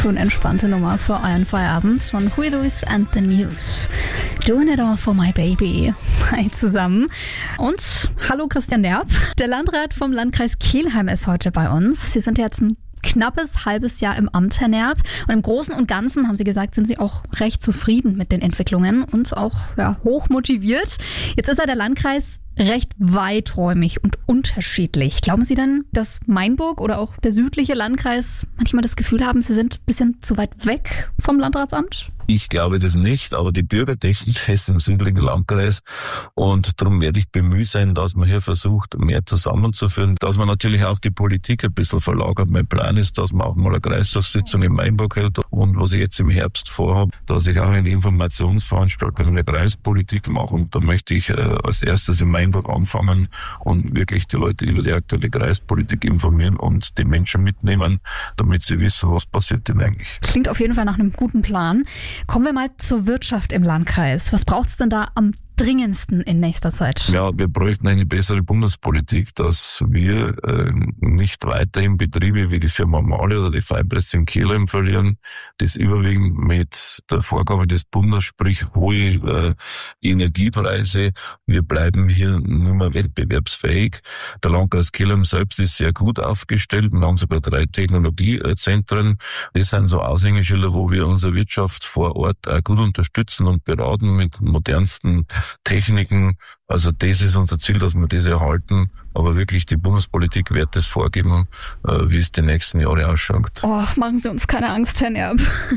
Schön entspannte Nummer für euren Feierabend von Huey Lewis and the News. Doing it all for my baby. Hi zusammen. Und hallo Christian Nerb. Der Landrat vom Landkreis Kelheim ist heute bei uns. Sie sind jetzt ein knappes halbes Jahr im Amt, Herr Nerb. Und im Großen und Ganzen, haben Sie gesagt, sind Sie auch recht zufrieden mit den Entwicklungen und auch hoch motiviert. Jetzt ist ja der Landkreis recht weiträumig und unterschiedlich. Glauben Sie denn, dass Mainburg oder auch der südliche Landkreis manchmal das Gefühl haben, sie sind ein bisschen zu weit weg vom Landratsamt? Ich glaube das nicht, aber die Bürger denken das im südlichen Landkreis und darum werde ich bemüht sein, dass man hier versucht, mehr zusammenzuführen, dass man natürlich auch die Politik ein bisschen verlagert. Mein Plan ist, dass man auch mal eine Kreistagssitzung in Mainburg hält und was ich jetzt im Herbst vorhabe, dass ich auch eine Informationsveranstaltung in der Kreispolitik mache und da möchte ich als erstes in Mainburg anfangen und wirklich die Leute über die aktuelle Kreispolitik informieren und die Menschen mitnehmen, damit sie wissen, was passiert denn eigentlich. Klingt auf jeden Fall nach einem guten Plan. Kommen wir mal zur Wirtschaft im Landkreis. Was braucht es denn da am dringendsten in nächster Zeit? Ja, wir bräuchten eine bessere Bundespolitik, dass wir nicht weiterhin Betriebe wie die Firma Mahle oder die Feinpresse in Kelheim verlieren, das überwiegend mit der Vorgabe des Bundes, sprich hohe Energiepreise. Wir bleiben hier nur mehr wettbewerbsfähig. Der Landkreis Kelheim selbst ist sehr gut aufgestellt. Wir haben sogar 3 Technologiezentren. Das sind so Aushängeschilder, wo wir unsere Wirtschaft vor Ort auch gut unterstützen und beraten mit modernsten Techniken. Also das ist unser Ziel, dass wir das erhalten. Aber wirklich die Bundespolitik wird das vorgeben, wie es die nächsten Jahre ausschaut. Oh, machen Sie uns keine Angst, Herr Nerb.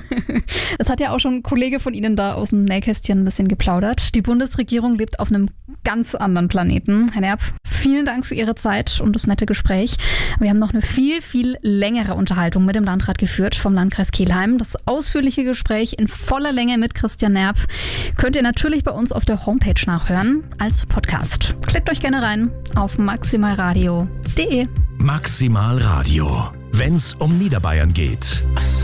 Das hat ja auch schon ein Kollege von Ihnen da aus dem Nähkästchen ein bisschen geplaudert. Die Bundesregierung lebt auf einem ganz anderen Planeten. Herr Nerb, vielen Dank für Ihre Zeit und das nette Gespräch. Wir haben noch eine viel, viel längere Unterhaltung mit dem Landrat geführt vom Landkreis Kelheim. Das ausführliche Gespräch in voller Länge mit Christian Nerb könnt ihr natürlich bei uns auf der Homepage nachhören als Podcast. Klickt euch gerne rein auf maximalradio.de. Maximal Radio, wenn's um Niederbayern geht.